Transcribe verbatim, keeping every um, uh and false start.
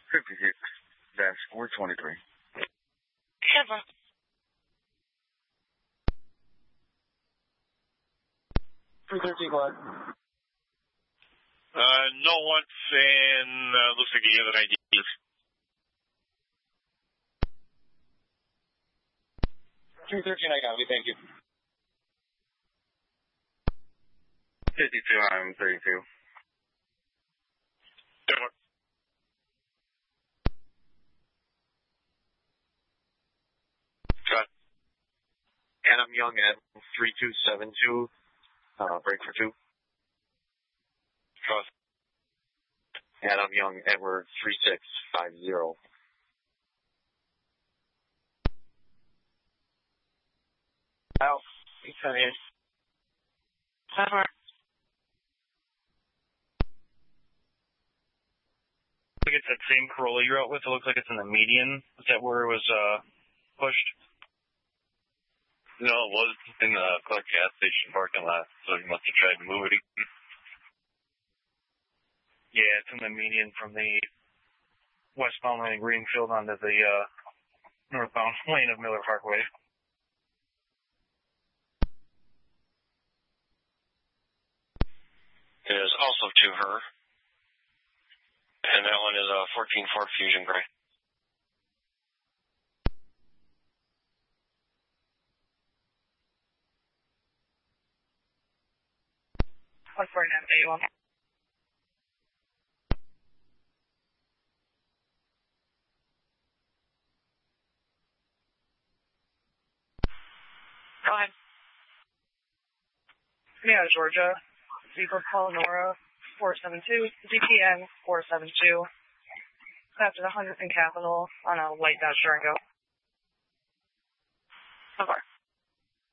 fifty-six dash four twenty-three. Seven. three thirteen, what? Uh, no one saying, uh, looks like you have an I D. three thirteen, I got it, thank you. fifty-two, I'm thirty-two. Seven. Cut. Adam Young at three two seven two, uh, break for two. Cut. Adam Young, Edward three six five zero. Out. He's coming in. Seven. I think it's that same Corolla you're out with. It looks like it's in the median. Is that where it was uh, pushed? No, it was in the Clark gas station parking lot, so you must have tried to move it. Yeah, it's in the median from the westbound lane of Greenfield onto the uh, northbound lane of Miller Parkway. It is also to her. And that one is a fourteen Ford Fusion Gray. One four nine eight one. Go ahead. Yeah, Georgia. Zebra Paul Nora four seven two. Z P N four seven two. After the hundredth and Capital on a white Dodge Durango. So far.